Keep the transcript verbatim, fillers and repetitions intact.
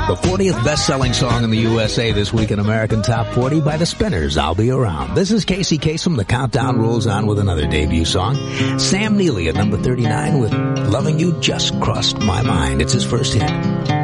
The fortieth best-selling song in the U S A this week in American Top forty by the Spinners, I'll Be Around. This is Casey Kasem. The countdown rolls on with another debut song. Sam Neely at number thirty-nine with Loving You Just Crossed My Mind. It's his first hit.